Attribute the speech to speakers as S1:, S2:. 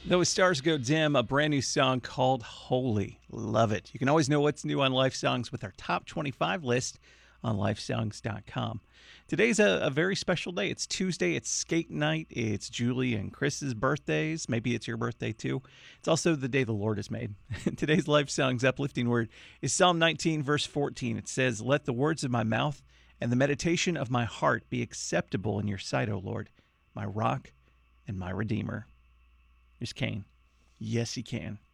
S1: Though stars go dim, a brand new song called Holy. Love it. You can always know what's new on Life Songs with our top 25 list on lifesongs.com. Today's a very special day. It's Tuesday. It's skate night. It's Julie and Chris's birthdays. Maybe it's your birthday too. It's also the day the Lord has made. Today's Life Songs uplifting word is Psalm 19, verse 14. It says, "Let the words of my mouth and the meditation of my heart be acceptable in your sight, O Lord, my rock and my redeemer." Here's Kane. Yes, he can.